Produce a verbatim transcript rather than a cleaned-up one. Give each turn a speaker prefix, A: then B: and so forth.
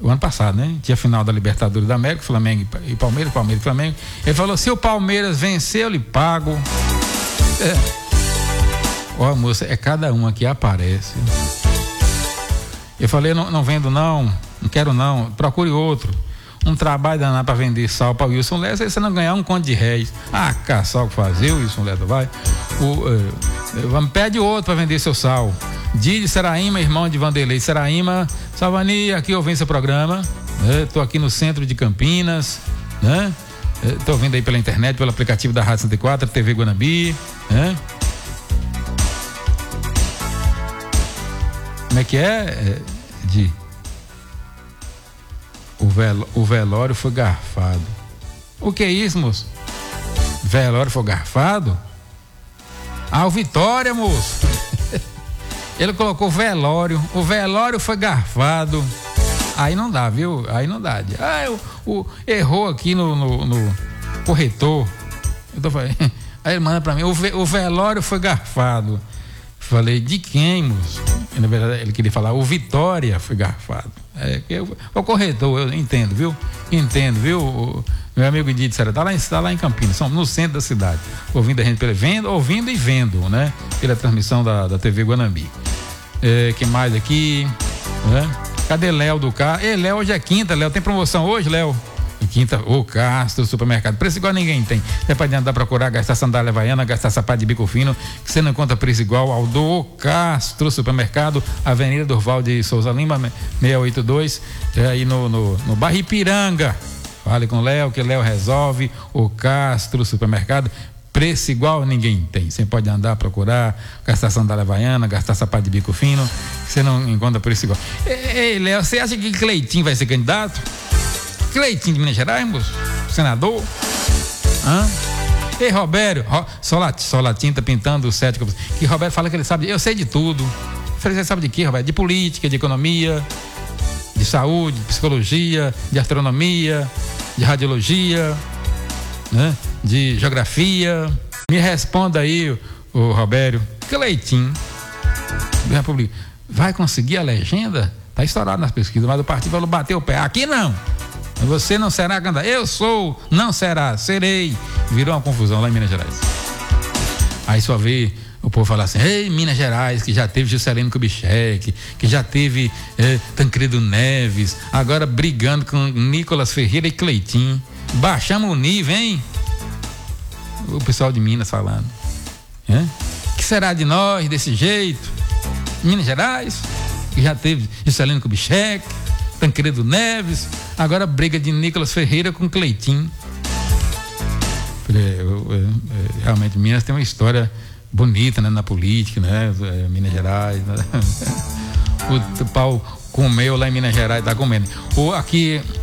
A: o ano passado, né? Tinha final da Libertadores da América, Flamengo e Palmeiras, Palmeiras e Flamengo. Ele falou: se o Palmeiras vencer, eu lhe pago. É. Ó, moça, é cada uma que aparece. Eu falei: não, não vendo não, não quero não, procure outro. Um trabalho danado para vender sal para o Wilson Lessa, aí você não ganhar um conto de réis. Ah, caçal que fazer, o Wilson Lessa vai. O, uh, pede outro para vender seu sal. Didi Seraíma, irmão de Vanderlei Seraíma. Salvani, aqui eu venho seu programa. Estou né? aqui no centro de Campinas. Né? Estou vendo aí pela internet, pelo aplicativo da Rádio sessenta e quatro, T V Guanambi. Né? Como é que é, é Di? O, vel, o velório foi garfado. O que é isso, moço? Velório foi garfado? Ah, o Vitória, moço. Ele colocou velório. O velório foi garfado. Aí não dá, viu? Aí não dá. Ah, o, o, errou aqui no, no, no corretor. Eu tô falando. Aí ele manda pra mim: o, ve, o velório foi garfado. Falei: de quem, moço? Na verdade, ele queria falar: o Vitória foi garfado. É, eu, o corretor, eu entendo, viu? Entendo, viu? O meu amigo Didi Sera tá lá, tá lá em Campinas, somos no centro da cidade, ouvindo a gente pela venda, ouvindo e vendo, né? Pela transmissão da, da T V Guanambi. É, que mais aqui? Né? Cadê Léo do carro? Ei, Léo, hoje é quinta, Léo, tem promoção hoje, Léo? Quinta, o Castro Supermercado, preço igual ninguém tem. Você pode andar procurar, gastar sandália havaiana, gastar sapato de bico fino, que você não encontra preço igual ao do Castro Supermercado, Avenida Durval de Souza Lima, seiscentos e oitenta e dois, é aí no, no, no bairro Ipiranga. Fale com o Léo, que Léo resolve. O Castro Supermercado, preço igual ninguém tem. Você pode andar, procurar, gastar sandália havaiana, gastar sapato de bico fino, que você não encontra preço igual. Ei, Léo, você acha que Cleitinho vai ser candidato? Cleitinho de Minas Gerais, moço? Senador? Hã? Ei, Robério, Ro, Solatinho tá pintando o sete. Que Robério fala que ele sabe, eu sei de tudo. Você sabe de quê, Robério? De política, de economia, de saúde, de psicologia, de astronomia, de radiologia, né? De geografia. Me responda aí, o, o Robério. Cleitinho do República vai conseguir a legenda? Tá estourado nas pesquisas, mas o partido falou: bater o pé. Aqui não. Você não será candidato. Eu sou, não será, serei. Virou uma confusão lá em Minas Gerais. Aí só vê o povo falar assim: ei, Minas Gerais, que já teve Juscelino Kubitschek, que já teve é, Tancredo Neves, agora brigando com Nicolas Ferreira e Cleitinho. Baixamos o nível, hein? O pessoal de Minas falando. É? Que será de nós desse jeito? Minas Gerais, que já teve Juscelino Kubitschek, Tancredo Neves, agora briga de Nicolas Ferreira com Cleitinho. Realmente Minas tem uma história bonita, né, na política, né? Minas Gerais, né? O pau comeu lá em Minas Gerais, tá comendo. Ou aqui